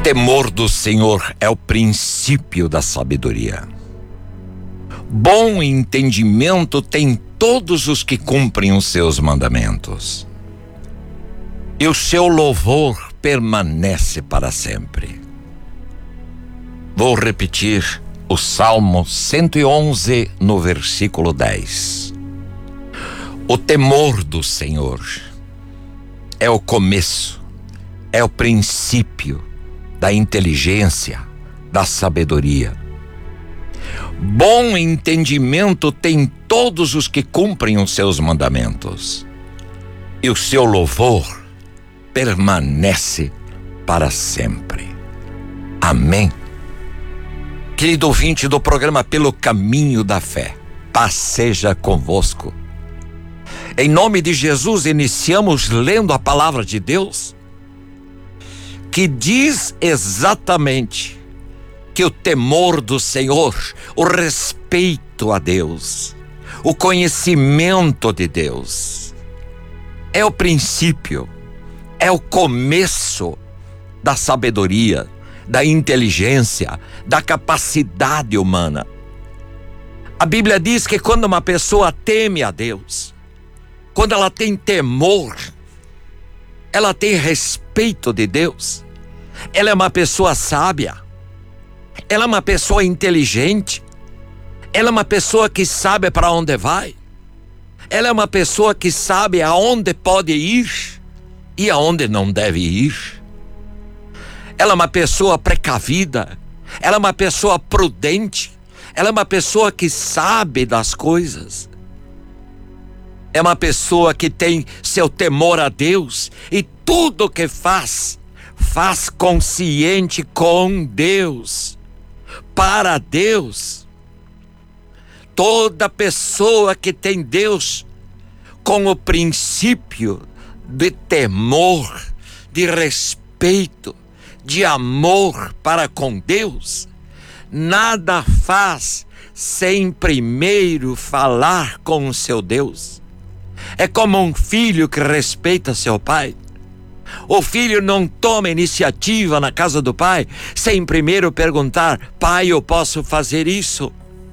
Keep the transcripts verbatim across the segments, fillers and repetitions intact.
temor do Senhor é o princípio da sabedoria. Bom entendimento tem todos os que cumprem os seus mandamentos, e o seu louvor permanece para sempre. Vou repetir o Salmo cento e onze no versículo dez. O temor do Senhor é o começo, é o princípio da inteligência, da sabedoria. Bom entendimento tem todos os que cumprem os seus mandamentos, e o seu louvor permanece para sempre. Amém. Querido ouvinte do programa Pelo Caminho da Fé, paz seja convosco. Em nome de Jesus, iniciamos lendo a palavra de Deus, que diz exatamente que o temor do Senhor, o respeito a Deus, o conhecimento de Deus, é o princípio, é o começo da sabedoria, da inteligência, da capacidade humana. A Bíblia diz que quando uma pessoa teme a Deus, quando ela tem temor, ela tem respeito de Deus, ela é uma pessoa sábia, ela é uma pessoa inteligente, ela é uma pessoa que sabe para onde vai, ela é uma pessoa que sabe aonde pode ir e aonde não deve ir. Ela é uma pessoa precavida, ela é uma pessoa prudente, ela é uma pessoa que sabe das coisas. É uma pessoa que tem seu temor a Deus e tudo que faz, faz consciente com Deus, para Deus. Toda pessoa que tem Deus com o princípio de temor, de respeito, de amor para com Deus, nada faz sem primeiro falar com o seu Deus. É como um filho que respeita seu pai. O filho não toma iniciativa na casa do pai sem primeiro perguntar: pai, eu posso fazer isso?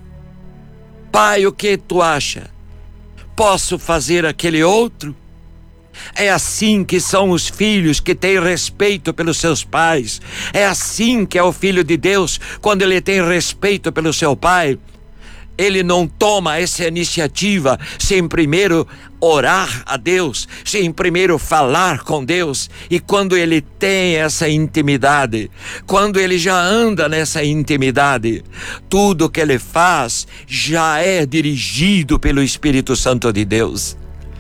Pai, o que tu acha? Posso fazer aquele outro? É assim que são os filhos que têm respeito pelos seus pais. É assim que é o filho de Deus, quando ele tem respeito pelo seu pai. Ele não toma essa iniciativa sem primeiro orar a Deus, sem primeiro falar com Deus. E quando ele tem essa intimidade, quando ele já anda nessa intimidade, tudo que ele faz já é dirigido pelo Espírito Santo de Deus.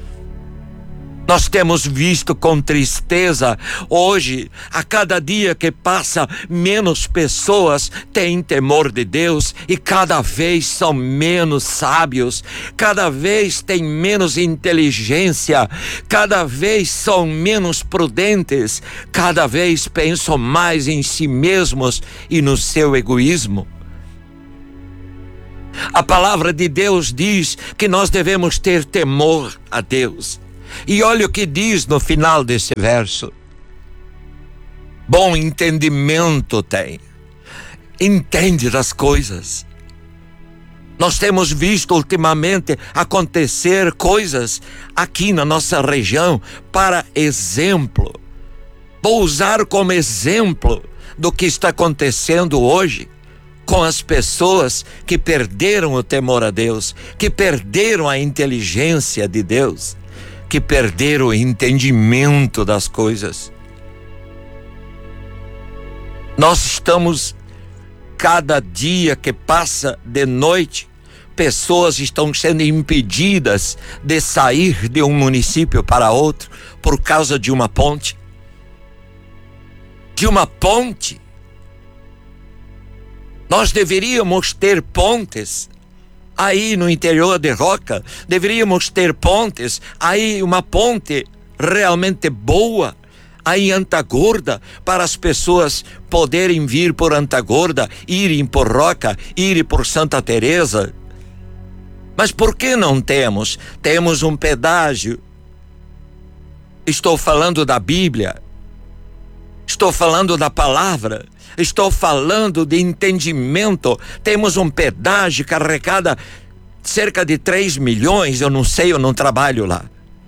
Nós temos visto com tristeza hoje, a cada dia que passa, menos pessoas têm temor de Deus e cada vez são menos sábios, cada vez têm menos inteligência, cada vez são menos prudentes, cada vez pensam mais em si mesmos e no seu egoísmo. A palavra de Deus diz que nós devemos ter temor a Deus. E olha o que diz no final desse verso: bom entendimento tem, entende das coisas. Nós temos visto ultimamente acontecer coisas aqui na nossa região, para exemplo. Vou usar como exemplo do que está acontecendo hoje com as pessoas que perderam o temor a Deus, que perderam a inteligência de Deus, que perderam o entendimento das coisas. Nós estamos, cada dia que passa de noite, pessoas estão sendo impedidas de sair de um município para outro por causa de uma ponte. De uma ponte. Nós deveríamos ter pontes aí no interior de Roca, deveríamos ter pontes, aí uma ponte realmente boa, aí em Antagorda, para as pessoas poderem vir por Antagorda, irem por Roca, irem por Santa Teresa. Mas por que não temos? Temos um pedágio. Estou falando da Bíblia. Estou falando da palavra, estou falando de entendimento. Temos um pedágio que arrecada cerca de três milhões, eu não sei, eu não trabalho lá.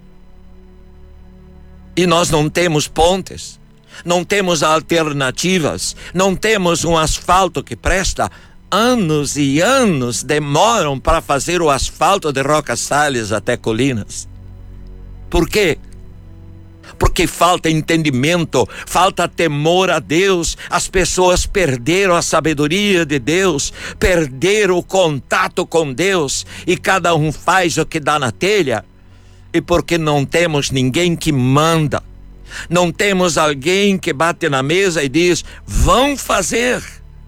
E nós não temos pontes, não temos alternativas, não temos um asfalto que presta. Anos e anos demoram para fazer o asfalto de Roca Salles até Colinas. Por quê? Porque falta entendimento, falta temor a Deus. As pessoas perderam a sabedoria de Deus, perderam o contato com Deus, e cada um faz o que dá na telha. E porque não temos ninguém que manda, não temos alguém que bate na mesa e diz: vão fazer,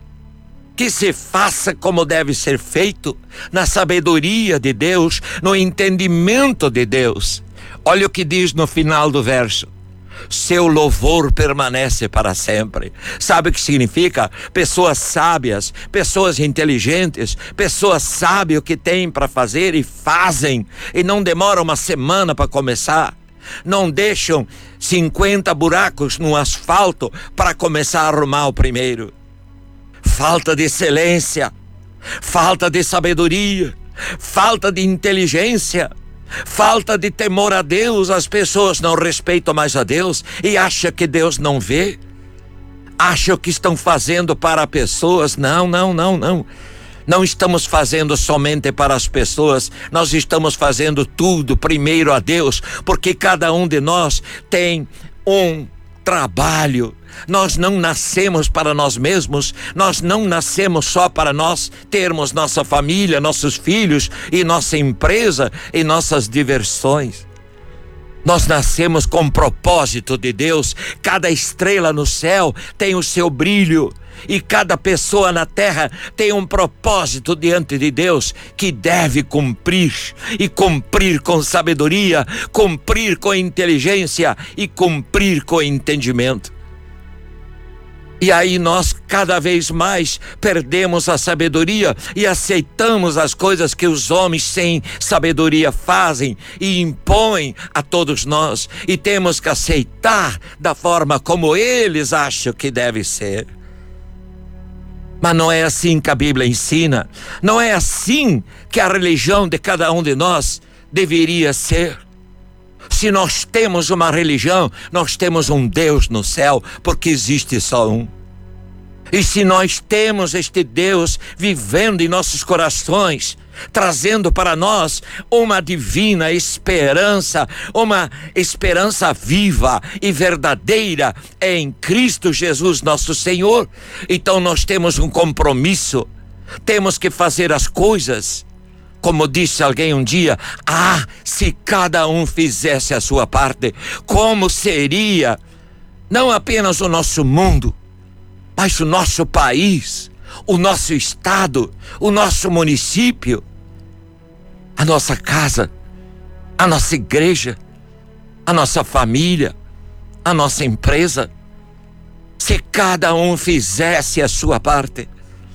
que se faça como deve ser feito, na sabedoria de Deus, no entendimento de Deus. Olha o que diz no final do verso: seu louvor permanece para sempre. Sabe o que significa? Pessoas sábias, pessoas inteligentes, pessoas sabem o que têm para fazer e fazem, e não demoram uma semana para começar. Não deixam cinquenta buracos no asfalto para começar a arrumar o primeiro. Falta de excelência, falta de sabedoria, falta de inteligência, falta de temor a Deus. As pessoas não respeitam mais a Deus e acham que Deus não vê, acham que estão fazendo para pessoas. Não, não, não, não. Não estamos fazendo somente para as pessoas, nós estamos fazendo tudo primeiro a Deus, porque cada um de nós tem um trabalho. Nós não nascemos para nós mesmos, nós não nascemos só para nós termos nossa família, nossos filhos e nossa empresa e nossas diversões. Nós nascemos com propósito de Deus. Cada estrela no céu tem o seu brilho, e cada pessoa na terra tem um propósito diante de Deus que deve cumprir, e cumprir com sabedoria, cumprir com inteligência e cumprir com entendimento. E aí nós cada vez mais perdemos a sabedoria e aceitamos as coisas que os homens sem sabedoria fazem e impõem a todos nós, e temos que aceitar da forma como eles acham que deve ser. Mas não é assim que a Bíblia ensina, não é assim que a religião de cada um de nós deveria ser. Se nós temos uma religião, nós temos um Deus no céu, porque existe só um. E se nós temos este Deus vivendo em nossos corações, trazendo para nós uma divina esperança, uma esperança viva e verdadeira em Cristo Jesus nosso Senhor, então nós temos um compromisso, temos que fazer as coisas. Como disse alguém um dia: ah, se cada um fizesse a sua parte, como seria não apenas o nosso mundo, mas o nosso país, o nosso estado, o nosso município, a nossa casa, a nossa igreja, a nossa família, a nossa empresa, se cada um fizesse a sua parte.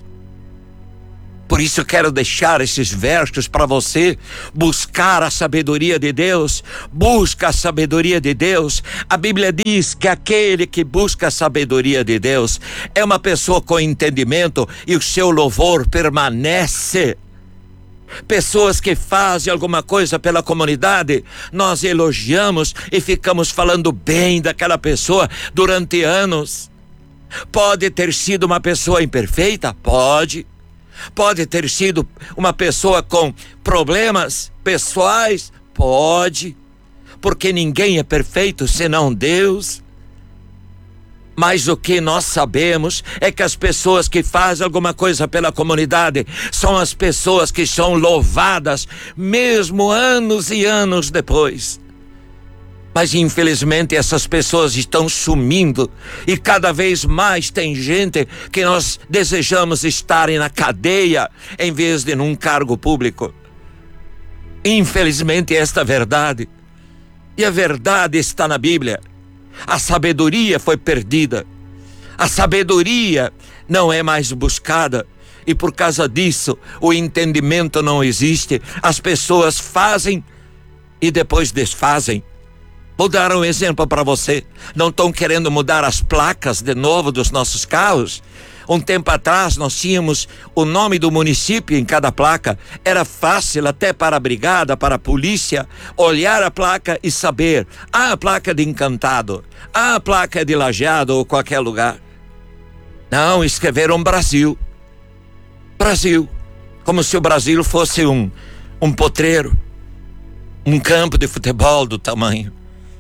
Por isso eu quero deixar esses versos para você buscar a sabedoria de Deus. Busca a sabedoria de Deus. A Bíblia diz que aquele que busca a sabedoria de Deus é uma pessoa com entendimento, e o seu louvor permanece. Pessoas que fazem alguma coisa pela comunidade, nós elogiamos e ficamos falando bem daquela pessoa durante anos. Pode ter sido uma pessoa imperfeita? Pode. Pode ter sido uma pessoa com problemas pessoais? Pode, porque ninguém é perfeito senão Deus. Mas o que nós sabemos é que as pessoas que fazem alguma coisa pela comunidade são as pessoas que são louvadas, mesmo anos e anos depois. Mas infelizmente essas pessoas estão sumindo, e cada vez mais tem gente que nós desejamos estarem na cadeia em vez de num cargo público. Infelizmente esta é a verdade, e a verdade está na Bíblia. A sabedoria foi perdida, a sabedoria não é mais buscada, e por causa disso o entendimento não existe. As pessoas fazem e depois desfazem. Vou dar um exemplo para você. Não estão querendo mudar as placas de novo dos nossos carros? Um tempo atrás nós tínhamos o nome do município em cada placa. Era fácil até para a brigada, para a polícia, olhar a placa e saber: ah, a placa é de Encantado, ah, a placa é de Lajeado ou qualquer lugar. Não, escreveram Brasil. Brasil. Como se o Brasil fosse um, um potreiro, um campo de futebol do tamanho.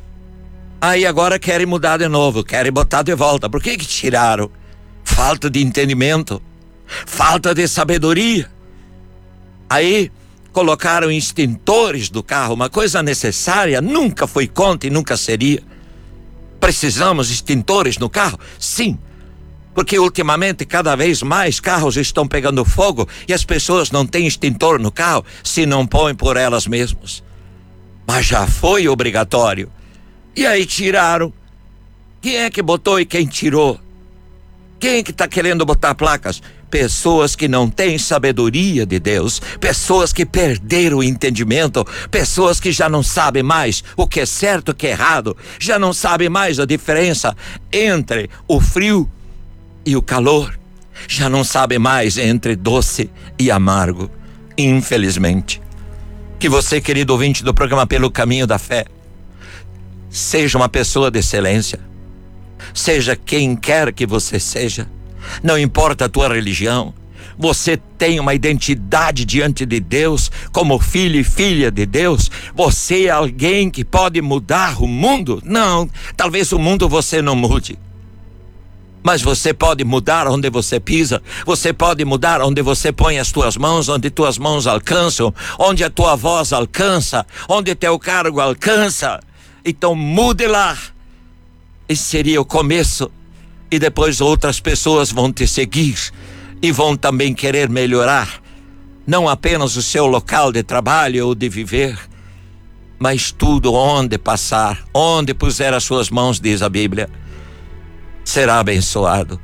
Aí agora querem mudar de novo, querem botar de volta. Por que que tiraram? Falta de entendimento, falta de sabedoria. Aí colocaram extintores do carro, uma coisa necessária, nunca foi conta e nunca seria. Precisamos de extintores no carro? Sim, porque ultimamente cada vez mais carros estão pegando fogo e as pessoas não têm extintor no carro se não põem por elas mesmas. Mas já foi obrigatório. E aí tiraram. Quem é que botou e quem tirou? Quem é que está querendo botar placas? Pessoas que não têm sabedoria de Deus, pessoas que perderam o entendimento, pessoas que já não sabem mais o que é certo e o que é errado, já não sabem mais a diferença entre o frio e o calor, já não sabem mais entre doce e amargo, infelizmente. Que você, querido ouvinte do programa Pelo Caminho da Fé, seja uma pessoa de excelência, seja quem quer que você seja, não importa a tua religião, você tem uma identidade diante de Deus como filho e filha de Deus. Você é alguém que pode mudar o mundo. Não, talvez o mundo você não mude, mas você pode mudar onde você pisa. Você pode mudar onde você põe as tuas mãos, onde tuas mãos alcançam, onde a tua voz alcança, onde teu cargo alcança. Então mude lá. Esse seria o começo, e depois outras pessoas vão te seguir e vão também querer melhorar, não apenas o seu local de trabalho ou de viver, mas tudo onde passar, onde puser as suas mãos, diz a Bíblia, será abençoado.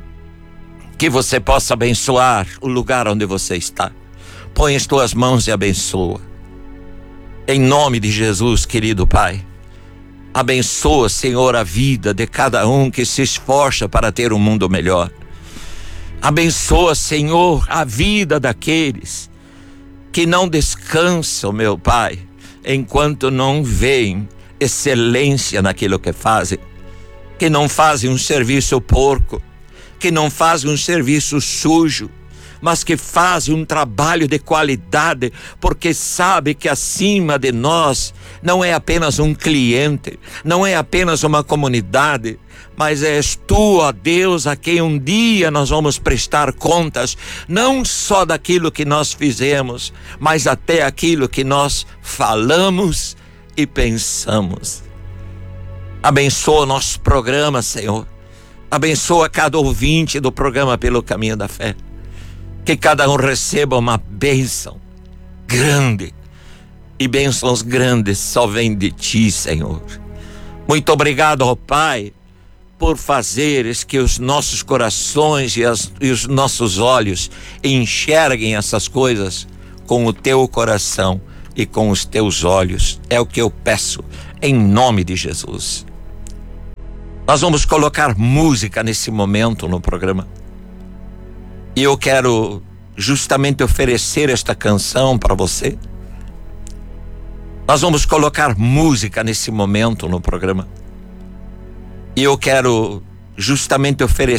Que você possa abençoar o lugar onde você está. Põe as tuas mãos e abençoa. Em nome de Jesus, querido Pai. Abençoa, Senhor, a vida de cada um que se esforça para ter um mundo melhor. Abençoa, Senhor, a vida daqueles que não descansam, meu Pai, enquanto não veem excelência naquilo que fazem, que não fazem um serviço porco, que não fazem um serviço sujo, mas que fazem um trabalho de qualidade, porque sabe que acima de nós não é apenas um cliente, não é apenas uma comunidade, mas és tu, ó Deus, a quem um dia nós vamos prestar contas, não só daquilo que nós fizemos, mas até aquilo que nós falamos e pensamos. Abençoa nosso programa, Senhor. Abençoa cada ouvinte do programa Pelo Caminho da Fé. Que cada um receba uma bênção grande. E bênçãos grandes só vêm de ti, Senhor. Muito obrigado, ó Pai, por fazeres que os nossos corações e, as, e os nossos olhos enxerguem essas coisas com o teu coração e com os teus olhos. É o que eu peço, em nome de Jesus. Nós vamos colocar música nesse momento no programa. E eu quero justamente oferecer esta canção para você. Nós vamos colocar música nesse momento no programa. E eu quero justamente oferecer